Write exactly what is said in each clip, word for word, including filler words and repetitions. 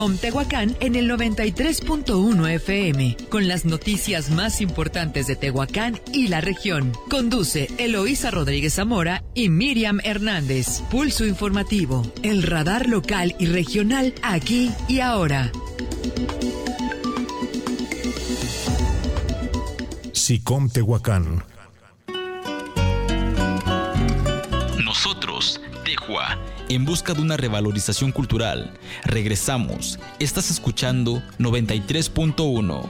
Tehuacán en el noventa y tres punto uno F M, con las noticias más importantes de Tehuacán y la región. Conduce Eloísa Rodríguez Zamora y Miriam Hernández. Pulso informativo, el radar local y regional aquí y ahora. SICOM Tehuacán. Nosotros, Tehua, en busca de una revalorización cultural. Regresamos. Estás escuchando noventa y tres punto uno.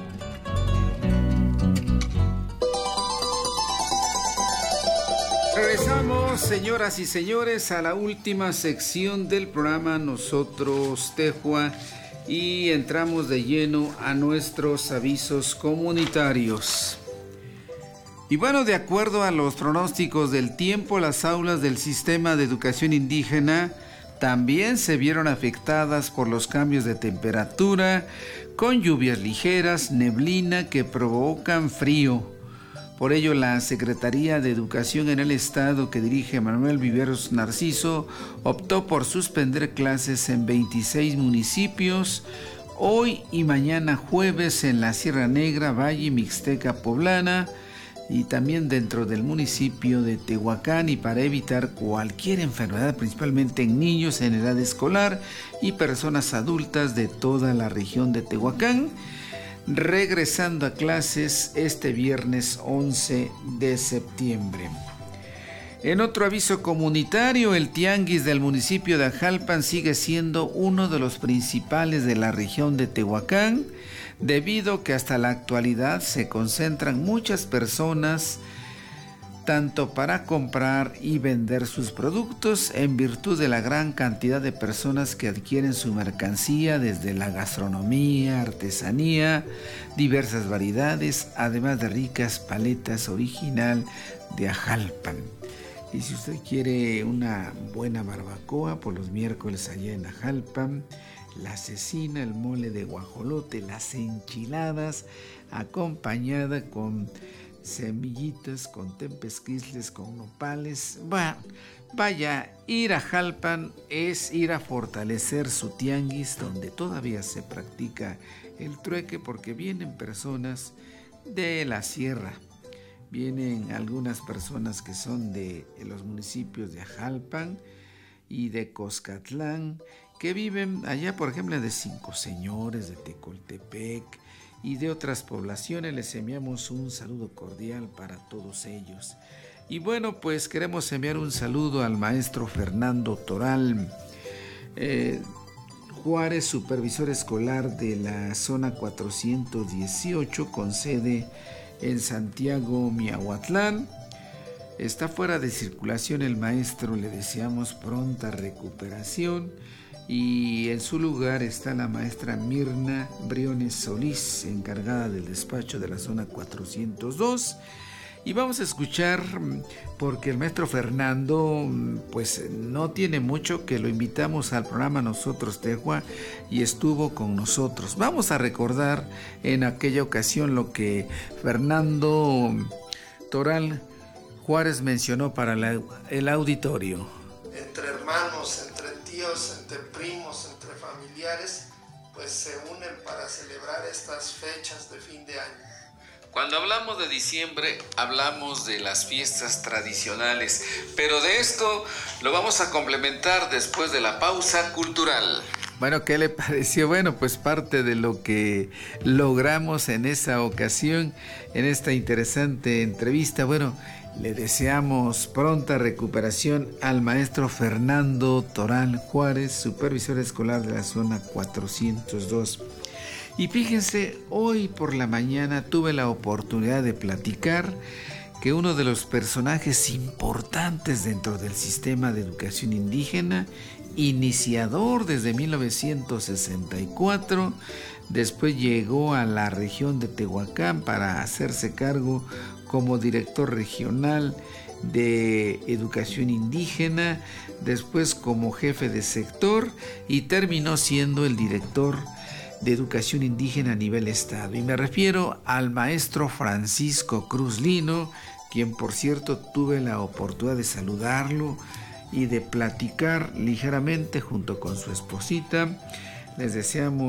Regresamos, señoras y señores, a la última sección del programa Nosotros, Tehua, y entramos de lleno a nuestros avisos comunitarios. Y bueno, de acuerdo a los pronósticos del tiempo, las aulas del sistema de educación indígena también se vieron afectadas por los cambios de temperatura, con lluvias ligeras, neblina que provocan frío. Por ello, la Secretaría de Educación en el Estado, que dirige Manuel Viveros Narciso, optó por suspender clases en veintiséis municipios, hoy y mañana jueves en la Sierra Negra, Valle Mixteca Poblana, y también dentro del municipio de Tehuacán, y para evitar cualquier enfermedad, principalmente en niños en edad escolar y personas adultas de toda la región de Tehuacán, regresando a clases este viernes once de septiembre. En otro aviso comunitario, el tianguis del municipio de Ajalpan sigue siendo uno de los principales de la región de Tehuacán, debido que hasta la actualidad se concentran muchas personas tanto para comprar y vender sus productos, en virtud de la gran cantidad de personas que adquieren su mercancía, desde la gastronomía, artesanía, diversas variedades, además de ricas paletas original de Ajalpan. Y si usted quiere una buena barbacoa, por los miércoles allá en Ajalpan, la cecina, el mole de guajolote, las enchiladas, acompañada con semillitas, con tempesquisles, con nopales. Bueno, vaya, ir a Ajalpan es ir a fortalecer su tianguis, donde todavía se practica el trueque, porque vienen personas de la sierra. Vienen algunas personas que son de los municipios de Ajalpan y de Coscatlán, que viven allá, por ejemplo, de Cinco Señores, de Tecoltepec y de otras poblaciones. Les enviamos un saludo cordial para todos ellos. Y bueno, pues queremos enviar un saludo al maestro Fernando Toral eh, Juárez, supervisor escolar de la zona cuatrocientos dieciocho, con sede en Santiago, Miahuatlán. Está fuera de circulación el maestro, le deseamos pronta recuperación. Y en su lugar está la maestra Mirna Briones Solís, encargada del despacho de la zona cuatrocientos dos. Y vamos a escuchar, porque el maestro Fernando pues no tiene mucho que lo invitamos al programa Nosotros Tehua y estuvo con nosotros. Vamos a recordar en aquella ocasión lo que Fernando Toral Juárez mencionó para la, el auditorio. Entre hermanos, entre tíos, entre primos, entre familiares, pues se unen para celebrar estas fechas de fin de año. Cuando hablamos de diciembre, hablamos de las fiestas tradicionales, pero de esto lo vamos a complementar después de la pausa cultural. Bueno, ¿qué le pareció? Bueno, pues parte de lo que logramos en esa ocasión, en esta interesante entrevista. Bueno, le deseamos pronta recuperación al maestro Fernando Toral Juárez, supervisor escolar de la zona cuatrocientos dos. Y fíjense, hoy por la mañana tuve la oportunidad de platicar que uno de los personajes importantes dentro del sistema de educación indígena, iniciador desde mil novecientos sesenta y cuatro, después llegó a la región de Tehuacán para hacerse cargo como director regional de educación indígena, después como jefe de sector y terminó siendo el director de educación indígena a nivel estado. Y me refiero al maestro Francisco Cruz Lino, quien por cierto tuve la oportunidad de saludarlo y de platicar ligeramente junto con su esposita. Les deseamos